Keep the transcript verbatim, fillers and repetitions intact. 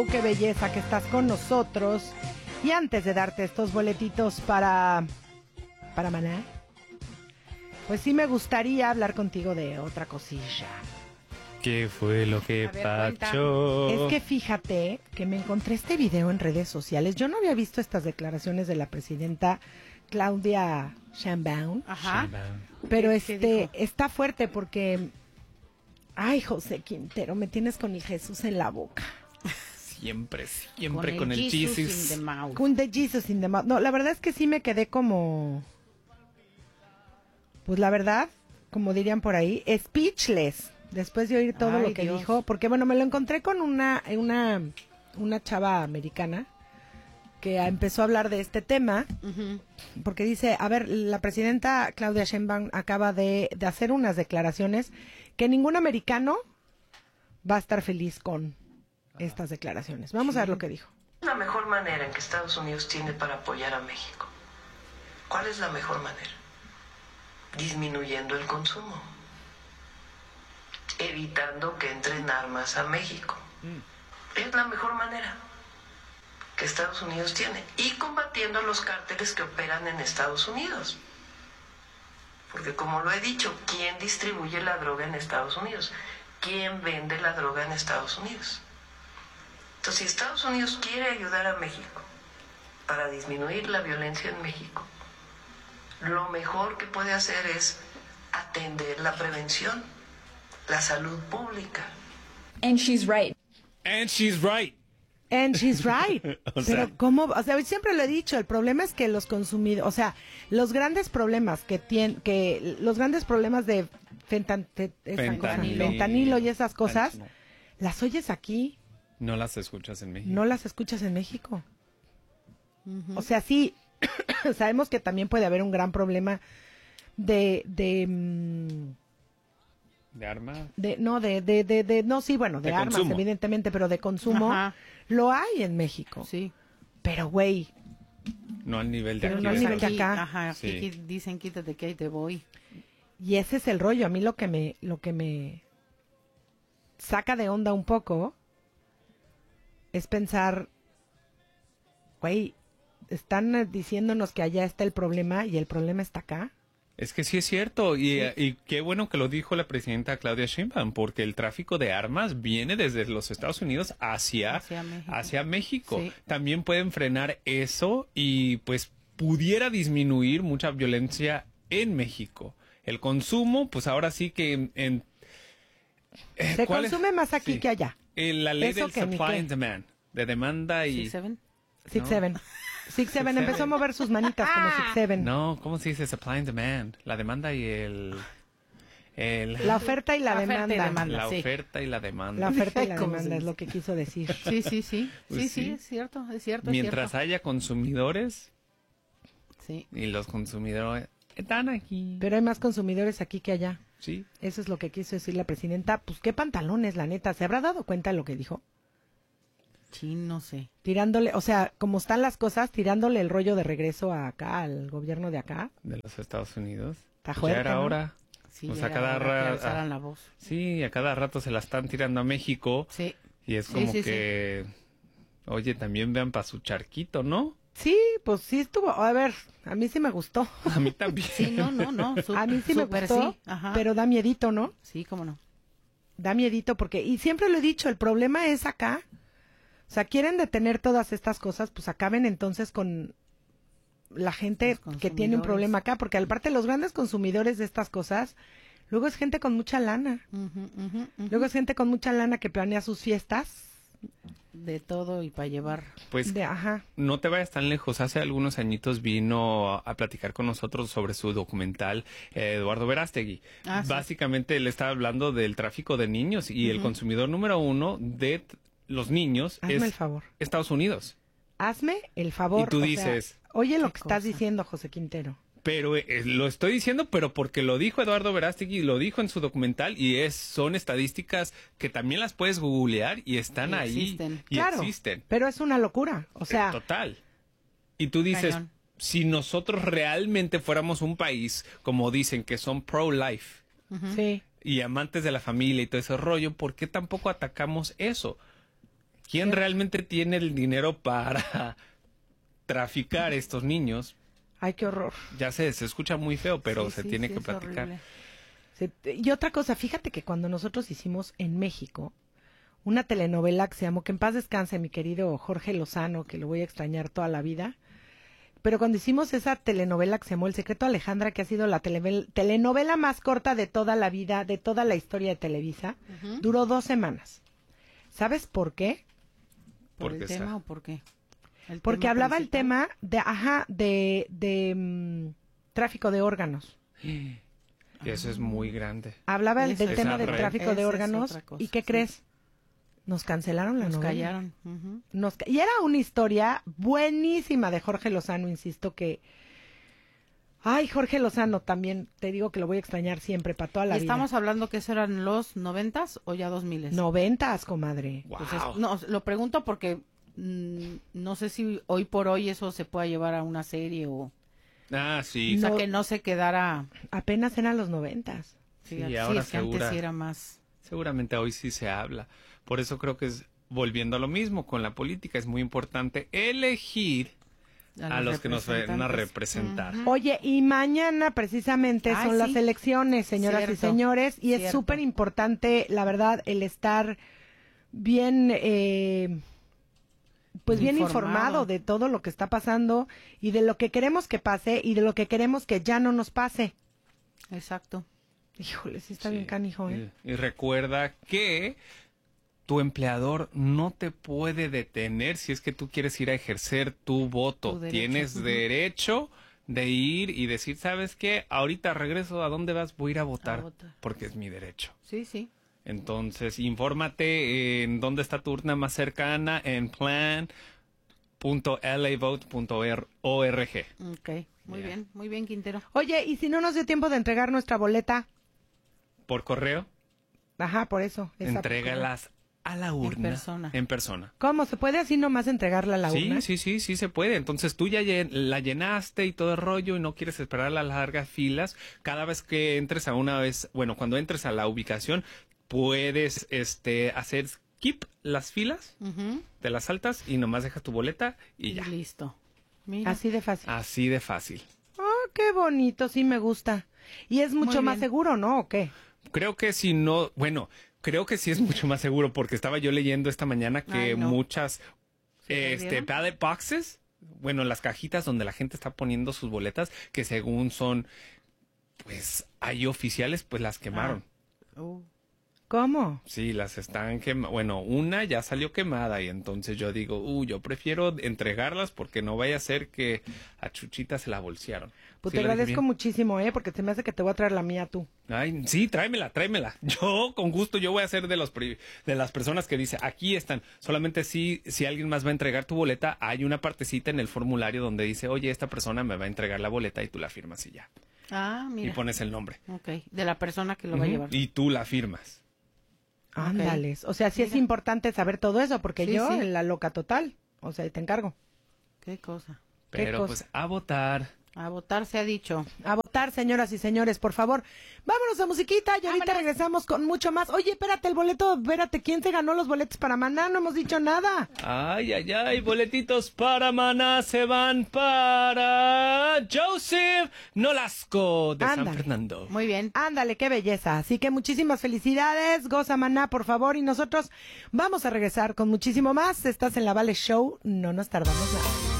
Qué belleza que estás con nosotros. Y antes de darte estos boletitos para para Maná, pues sí me gustaría hablar contigo de otra cosilla. ¿Qué fue lo que ver, pasó? Es que fíjate que me encontré este video en redes sociales. Yo no había visto estas declaraciones de la presidenta Claudia Sheinbaum. Ajá. Pero ¿Qué- qué este dijo? está fuerte porque, ay, José Quintero, me tienes con el Jesús en la boca. Siempre, siempre con Con el, el Jesus Jesus. in the mouth. Con the Jesus in the mouth. No, la verdad es que sí me quedé como, pues la verdad, como dirían por ahí, speechless. Después de oír todo Ay, lo que Dios. dijo, porque bueno, me lo encontré con una, una, una chava americana que empezó a hablar de este tema, Ujú. porque dice, a ver, la presidenta Claudia Sheinbaum acaba de, de hacer unas declaraciones que ningún americano va a estar feliz con estas declaraciones. Vamos a ver lo que dijo. La mejor manera en que Estados Unidos tiene para apoyar a México. ¿Cuál es la mejor manera? Disminuyendo el consumo, evitando que entren armas a México. Es la mejor manera que Estados Unidos tiene, y combatiendo a los cárteles que operan en Estados Unidos. Porque como lo he dicho, ¿quién distribuye la droga en Estados Unidos? ¿Quién vende la droga en Estados Unidos? Entonces, si Estados Unidos quiere ayudar a México para disminuir la violencia en México, lo mejor que puede hacer es atender la prevención, la salud pública. And she's right. And she's right. And she's right. O sea- Pero cómo, o sea, siempre lo he dicho, el problema es que los consumidores, o sea, los grandes problemas que tienen, que los grandes problemas de fentan- fe- esa cosa, Fentanilo. fentanilo y esas cosas, Fentanilo. las oyes aquí, No las escuchas en México. no las escuchas en México. O sea, sí, sabemos que también puede haber un gran problema de, de, mm, ¿De armas? de no, de, de, de, de- no, sí, bueno, de, De armas, consumo. evidentemente, pero de consumo, Ajá. lo hay en México. Sí. Pero, güey, No al nivel de Pero aquí. no al ¿verdad? nivel de Aquí, acá. Ajá, Sí. aquí dicen quítate que ahí te voy. y ese es el rollo. A mí lo que me, lo que me saca de onda un poco es pensar, güey, están eh, diciéndonos que allá está el problema y el problema está acá. Es que sí es cierto, y, eh, y qué bueno que lo dijo la presidenta Claudia Sheinbaum, porque el tráfico de armas viene desde los Estados Unidos hacia, Hacia México. hacia México. Sí. También pueden frenar eso y pues pudiera disminuir mucha violencia en México. El consumo, pues ahora sí que en... en- eh, Se ¿cuál es? consume más aquí Sí. que allá. Eh, la ley Eso del que ni supply qué. and demand, de demanda y... ¿Six, seven? Six No. Seven. Six Seven empezó a mover sus manitas como Six Seven. No, ¿cómo se dice? Supply and demand. La demanda y el... el La oferta y la, La oferta y demanda. demanda. la sí. oferta y la demanda. La oferta y la ¿Cómo se demanda es dice? lo que quiso decir. Sí, sí, sí. Pues sí, sí. sí, es cierto, es cierto. es Mientras cierto. haya consumidores Sí. y los consumidores están aquí. Pero hay más consumidores aquí que allá. Sí. Eso es lo que quiso decir la presidenta. Pues qué pantalones, la neta. ¿Se habrá dado cuenta de lo que dijo? Sí, no sé. Tirándole, o sea, como están las cosas, tirándole el rollo de regreso a acá, al gobierno de acá. De los Estados Unidos. Está Pues fuerte, ya era ¿no? hora. Sí, Pues ya a era cada hora que ra- alzaran a- la voz. Sí, a cada rato se la están tirando a México. Sí. Y es Sí, como sí, que... Oye, también vean para su charquito, ¿no? Sí, pues sí estuvo. A ver, a mí sí me gustó. A mí también. Sí, no, no, no. su- A mí sí me súper gustó, sí. Ajá. pero da miedito, ¿no? Sí, cómo no. Da miedito porque, y siempre lo he dicho, el problema es acá. O sea, quieren detener todas estas cosas, pues acaben entonces con la gente Los que tiene un consumidores. problema acá, porque aparte los grandes consumidores de estas cosas, luego es gente con mucha lana. Ujú, ujú, ujú. Luego es gente con mucha lana que planea sus fiestas. De todo y para llevar. Pues De, ajá. no te vayas tan lejos. Hace algunos añitos vino a, a platicar con nosotros sobre su documental eh, Eduardo Verástegui. Ah, sí. Básicamente él estaba hablando del tráfico de niños y el consumidor número uno de t- los niños Hazme es el favor. Estados Unidos. Hazme el favor. Y tú o sea, dices, oye lo ¿qué que estás cosa? diciendo, José Quintero. Pero eh, lo estoy diciendo, pero porque lo dijo Eduardo Verástegui, lo dijo en su documental y es son estadísticas que también las puedes googlear y están Y ahí existen. y claro, existen. pero es una locura. O sea, Eh, Total. Y tú dices, Cañón. si nosotros realmente fuéramos un país, como dicen, que son pro-life sí. y amantes de la familia y todo ese rollo, ¿por qué tampoco atacamos eso? ¿Quién realmente tiene el dinero para traficar estos niños? Ay, qué horror. Ya sé, se escucha muy feo, pero Sí, se sí, tiene sí, que es platicar. horrible. Se- Y otra cosa, fíjate que cuando nosotros hicimos en México una telenovela que se llamó, que en paz descanse mi querido Jorge Lozano, que lo voy a extrañar toda la vida, pero cuando hicimos esa telenovela que se llamó El Secreto de Alejandra, que ha sido la televel- telenovela más corta de toda la vida, de toda la historia de Televisa, Ujú. duró dos semanas. ¿Sabes por qué? ¿Por Porque el tema está- o por qué? ¿El Porque tema hablaba el principal? tema de, ajá, de, de mm, tráfico de órganos. Y eso es muy grande. Hablaba el- Esa del es tema otra del red. tráfico de Esa es órganos. otra cosa, ¿Y qué sí. crees? Nos cancelaron la Nos novela. callaron. Ujú. Nos ca- y era una historia buenísima de Jorge Lozano, insisto que... Ay, Jorge Lozano también, te digo que lo voy a extrañar siempre, para toda la ¿Y vida. estamos hablando que eso eran los noventas o ya dos miles? Noventas, comadre. Wow. Pues es- no, lo pregunto porque mm, no sé si hoy por hoy eso se pueda llevar a una serie o... Ah, sí. O sea, No. que no se quedara... Apenas eran los noventas. Fíjate, Sí, sí, ahora es que antes segura. sí era más... Seguramente hoy sí se habla. Por eso creo que es, volviendo a lo mismo, con la política es muy importante elegir a los que nos van a representantes. representar. Ujú. Oye, y mañana precisamente Ay, son las sí. elecciones, señoras y Cierto, señores, y es cierto. súper importante, la verdad, el estar bien, eh, pues bien Informado. informado de todo lo que está pasando y de lo que queremos que pase y de lo que queremos que ya no nos pase. Exacto. Híjole, sí está Sí. bien canijo, ¿eh? Y, y recuerda que tu empleador no te puede detener si es que tú quieres ir a ejercer tu voto. Tu derecho, Tienes ujú. derecho de ir y decir, ¿sabes qué? Ahorita regreso, ¿a dónde vas? Voy a ir a votar, votar. porque es mi derecho. Sí, sí. Entonces, infórmate en dónde está tu urna más cercana en plan punto l a vote punto org. Ok. Muy Ya. bien, muy bien, Quintero. Oye, y si no nos dio tiempo de entregar nuestra boleta, Por correo, ajá, por eso. esa- entrégalas a la urna. persona. En persona. ¿Cómo? ¿Se puede así nomás entregarla a la Sí, urna? sí, sí, sí se puede. Entonces tú ya llen- la llenaste y todo el rollo y no quieres esperar las largas filas. Cada vez que entres a una vez, bueno, cuando entres a la ubicación, puedes este hacer skip las filas, Ujú. te las saltas y nomás dejas tu boleta y Y ya. listo. Mira. Así de fácil. Así de fácil. Ah, qué bonito, sí me gusta. Y es mucho Muy más bien. seguro, ¿no? ¿O qué? Creo que si no, bueno, creo que sí es mucho más seguro porque estaba yo leyendo esta mañana que Ay, no. muchas ¿Sí este perdieron? ballot boxes, bueno, las cajitas donde la gente está poniendo sus boletas que según son pues hay oficiales, pues las quemaron. Uh, ¿Cómo? Sí, las están quemando. Bueno, una ya salió quemada y entonces yo digo, uh, yo prefiero entregarlas porque no vaya a ser que a Chuchita se la bolsearon. Pues ¿Sí te lo dije agradezco bien? muchísimo, ¿eh? Porque se me hace que te voy a traer la mía tú. Ay, sí, tráemela, tráemela. Yo, con gusto, yo voy a ser de los pri- de las personas que dice, aquí están. Solamente si, si alguien más va a entregar tu boleta, hay una partecita en el formulario donde dice, oye, esta persona me va a entregar la boleta y tú la firmas y ya. ah, Y mira. pones el nombre. Ok, de la persona que lo va a Ujú, llevar. y tú la firmas. Ándales. O sea, sí es Mira. importante saber todo eso, porque Sí, yo, sí. en la loca total, o sea, te encargo. Qué cosa. ¿Qué Pero cosa? pues a votar. A votar se ha dicho. A votar, señoras y señores, por favor. Vámonos a musiquita y ahorita Vámonos. regresamos con mucho más. Oye, espérate, el boleto, espérate, ¿quién se ganó los boletos para Maná? No hemos dicho nada. Ay, ay, ay, boletitos para Maná se van para Joseph Nolasco de San Ándale. Fernando. Muy bien. Ándale, qué belleza. Así que muchísimas felicidades, goza Maná, por favor. Y nosotros vamos a regresar con muchísimo más. Estás en la Vale Show, no nos tardamos nada.